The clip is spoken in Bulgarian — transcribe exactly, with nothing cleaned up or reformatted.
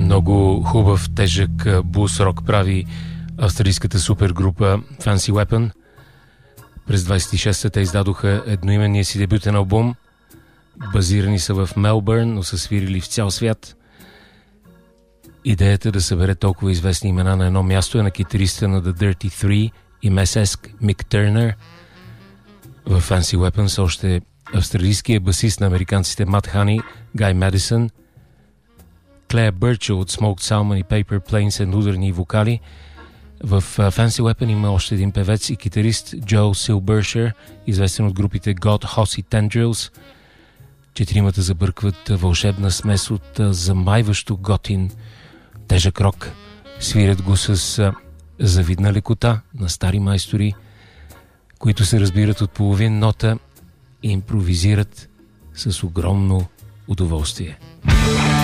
Много хубав, тежък блус-рок прави австралийската супергрупа Fancy Weapon. През двайсет и шеста те издадоха едноименния си дебютен албум. Базирани са в Мелбърн, но са свирили в цял свят. Идеята да събере толкова известни имена на едно място е на китариста на The Dirty Three и месеск Мик Търнър. В Fancy Weapon са още австралийския басист на американците Мат Хани, Гай Медисън, Клея Бърчел от Smoked Salmon и Paper Planes and ударни вокали. В Fancy Weapon има още един певец и китарист Джо Силбършер, известен от групите God, Hoss и Tendrils. Четиримата забъркват вълшебна смес от замайващо готин тежък рок. Свирят го с завидна лекота на стари майстори, които се разбират от половин нота и импровизират с огромно удоволствие.